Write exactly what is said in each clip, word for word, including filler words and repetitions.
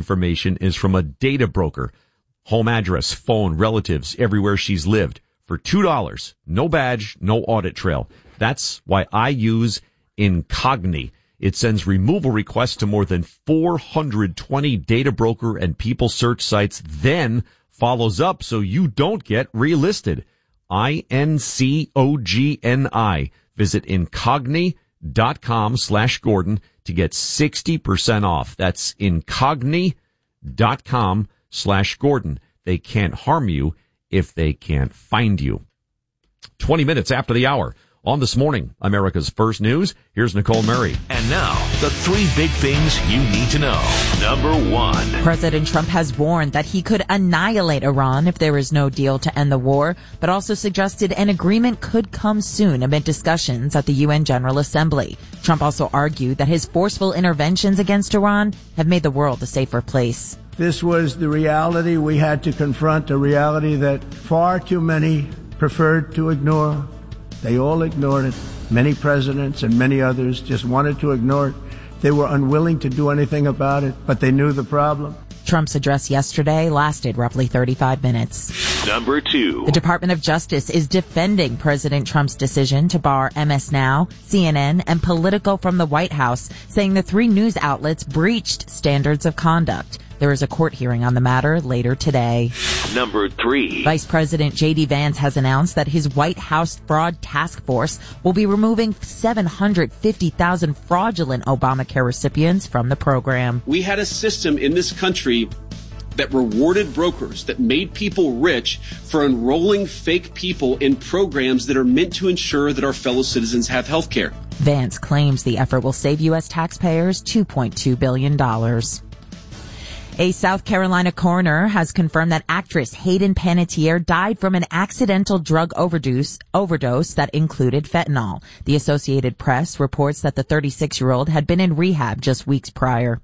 information is from a data broker. Home address, phone, relatives, everywhere she's lived. For two dollars. No badge, no audit trail. That's why I use Incogni. It sends removal requests to more than four hundred twenty data broker and people search sites, then follows up so you don't get relisted. I N C O G N I. Visit Incogni.com slash Gordon to get sixty percent off. That's Incogni.com slash Gordon. They can't harm you if they can't find you. twenty minutes after the hour. On This Morning, America's First News, here's Nicole Murray. And now, the three big things you need to know. Number one. President Trump has warned that he could annihilate Iran if there is no deal to end the war, but also suggested an agreement could come soon amid discussions at the U N General Assembly. Trump also argued that his forceful interventions against Iran have made the world a safer place. This was the reality we had to confront, a reality that far too many preferred to ignore. They all ignored it. Many presidents and many others just wanted to ignore it. They were unwilling to do anything about it, but they knew the problem. Trump's address yesterday lasted roughly thirty-five minutes. Number two. The Department of Justice is defending President Trump's decision to bar M S Now, C N N, and Politico from the White House, saying the three news outlets breached standards of conduct. There is a court hearing on the matter later today. Number three. Vice President J D Vance has announced that his White House fraud task force will be removing seven hundred fifty thousand fraudulent Obamacare recipients from the program. We had a system in this country that rewarded brokers, that made people rich for enrolling fake people in programs that are meant to ensure that our fellow citizens have health care. Vance claims the effort will save U S taxpayers two point two billion dollars. A South Carolina coroner has confirmed that actress Hayden Panettiere died from an accidental drug overdose, overdose that included fentanyl. The Associated Press reports that the thirty-six-year-old had been in rehab just weeks prior.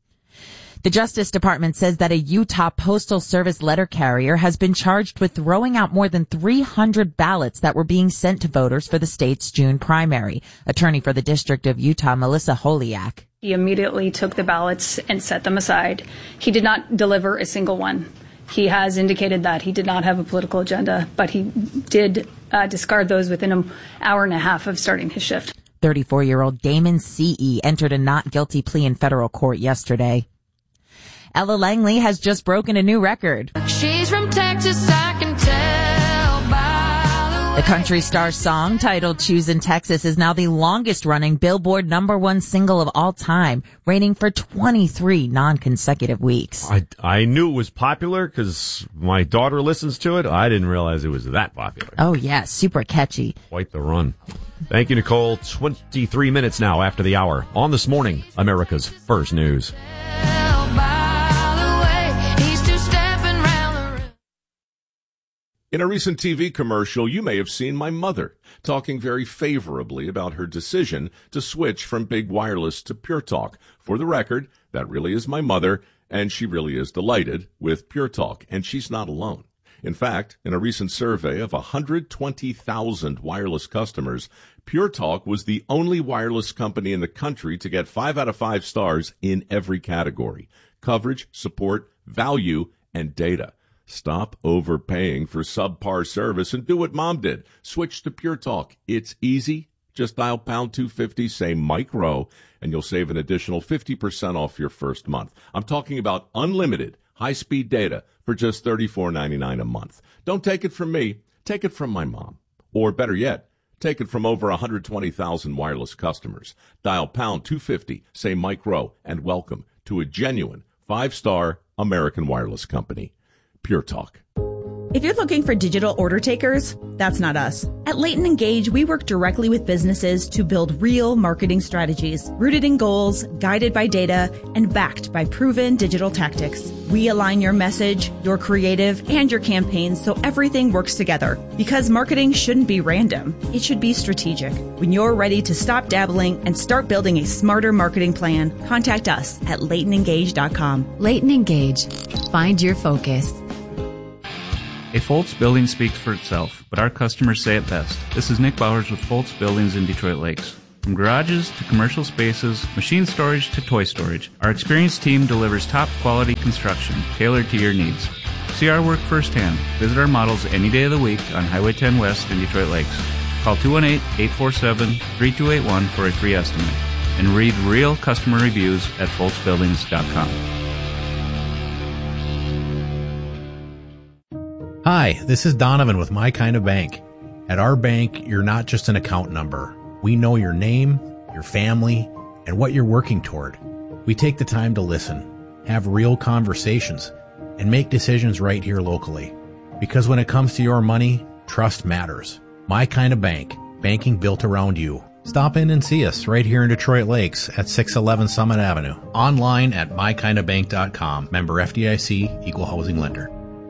The Justice Department says that a Utah Postal Service letter carrier has been charged with throwing out more than three hundred ballots that were being sent to voters for the state's June primary. Attorney for the District of Utah, Melissa Holiak. He immediately took the ballots and set them aside. He did not deliver a single one. He has indicated that he did not have a political agenda, but he did uh, discard those within an hour and a half of starting his shift. thirty-four-year-old Damon C E entered a not guilty plea in federal court yesterday. Ella Langley has just broken a new record. She's from Texas, I can tell by the way. The country star song titled Choosin' Texas is now the longest running Billboard number one single of all time, reigning for twenty-three non-consecutive weeks. I, I knew it was popular because my daughter listens to it. I didn't realize it was that popular. Oh, yeah, super catchy. Quite the run. Thank you, Nicole. twenty-three minutes now after the hour. On This Morning, America's First News. In a recent T V commercial, you may have seen my mother talking very favorably about her decision to switch from big wireless to Pure Talk. For the record, that really is my mother, and she really is delighted with Pure Talk, and she's not alone. In fact, in a recent survey of one hundred twenty thousand wireless customers, Pure Talk was the only wireless company in the country to get five out of five stars in every category: coverage, support, value, and data. Stop overpaying for subpar service and do what Mom did. Switch to Pure Talk. It's easy. Just dial pound two fifty, say Mike Rowe, and you'll save an additional fifty percent off your first month. I'm talking about unlimited high-speed data for just thirty-four ninety-nine a month. Don't take it from me. Take it from my mom. Or better yet, take it from over one hundred twenty thousand wireless customers. Dial pound two fifty, say Mike Rowe, and welcome to a genuine five-star American wireless company. Pure Talk. If you're looking for digital order takers, that's not us. At Leighton Engage, we work directly with businesses to build real marketing strategies, rooted in goals, guided by data, and backed by proven digital tactics. We align your message, your creative, and your campaigns so everything works together. Because marketing shouldn't be random. It should be strategic. When you're ready to stop dabbling and start building a smarter marketing plan, contact us at leighton engage dot com. Leighton Engage. Find your focus. A Foltz building speaks for itself, but our customers say it best. This is Nick Bowers with Foltz Buildings in Detroit Lakes. From garages to commercial spaces, machine storage to toy storage, our experienced team delivers top quality construction tailored to your needs. See our work firsthand. Visit our models any day of the week on Highway ten West in Detroit Lakes. Call two one eight, eight four seven, three two eight one for a free estimate. And read real customer reviews at foltz buildings dot com. Hi, this is Donovan with My Kind of Bank. At our bank, you're not just an account number. We know your name, your family, and what you're working toward. We take the time to listen, have real conversations, and make decisions right here locally. Because when it comes to your money, trust matters. My Kind of Bank, banking built around you. Stop in and see us right here in Detroit Lakes at six eleven Summit Avenue. Online at my kind of bank dot com. Member F D I C, Equal Housing Lender.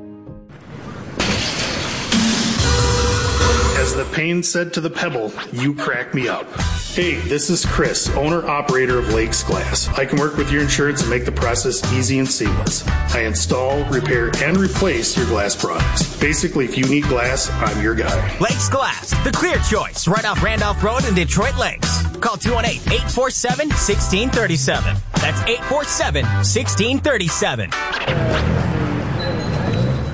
As the pain said to the pebble, you crack me up. Hey, this is Chris, owner-operator of Lakes Glass. I can work with your insurance and make the process easy and seamless. I install, repair, and replace your glass products. Basically, if you need glass, I'm your guy. Lakes Glass, the clear choice, right off Randolph Road in Detroit Lakes. Call two one eight, eight four seven, one six three seven. That's eight four seven, one six three seven.